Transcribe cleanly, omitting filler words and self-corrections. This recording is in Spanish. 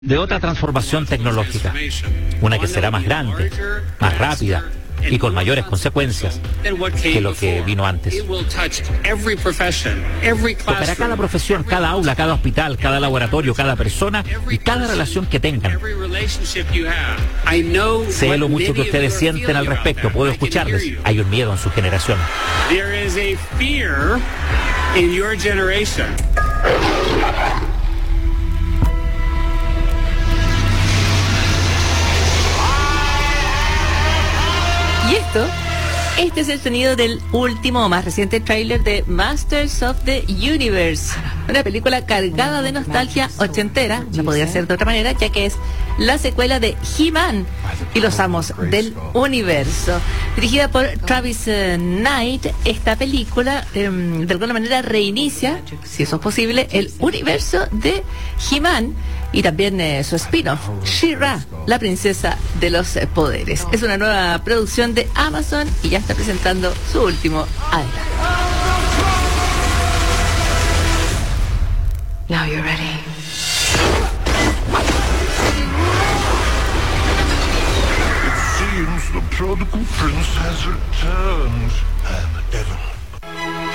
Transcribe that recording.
de otra transformación tecnológica, una que será más grande, más rápida y con mayores consecuencias que lo que vino antes. Tocará cada profesión, cada aula, cada hospital, cada laboratorio, cada persona y cada relación que tengan. Sé lo mucho que ustedes sienten al respecto, puedo escucharles. Hay un miedo en su generación. Y este es el sonido del último o más reciente tráiler de Masters of the Universe, una película cargada de nostalgia ochentera, no podría ser de otra manera, ya que es la secuela de He-Man y los Amos del Universo. Dirigida por Travis Knight, esta película de alguna manera reinicia, si eso es posible, el universo de He-Man y también su spin-off, She-Ra, la princesa de los poderes. Es una nueva producción de Amazon y ya está presentando su último adelanto. Now you're ready. It seems the prodigal prince has returned. I am a devil.